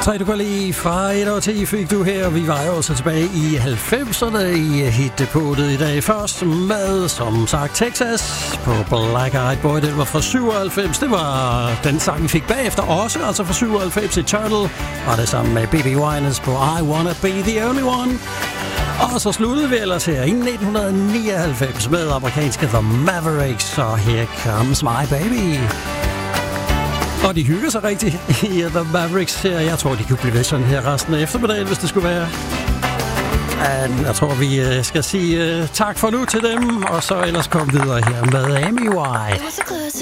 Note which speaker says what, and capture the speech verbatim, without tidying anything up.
Speaker 1: Tre du går lige fra et år til fik du her. Vi var jo også tilbage i halvfemserne i hitdepotet i dag. Først med, som sagt, Texas på Black Eyed Boy. Den var fra syvoghalvfems. Det var den sang, vi fik bagefter også, altså fra syvoghalvfems. Eternal var det sammen med B B Winans på I Wanna Be The Only One. Og så sluttede vi ellers her i nitten nioghalvfems med amerikanske The Mavericks. Og Here Comes My Baby. Og de hygger sig rigtig i The Mavericks her. Jeg tror, de kunne blive ved sådan her resten af eftermiddagen, hvis det skulle være. And jeg tror, vi skal sige uh, tak for nu til dem, og så ellers komme videre her med Amy White.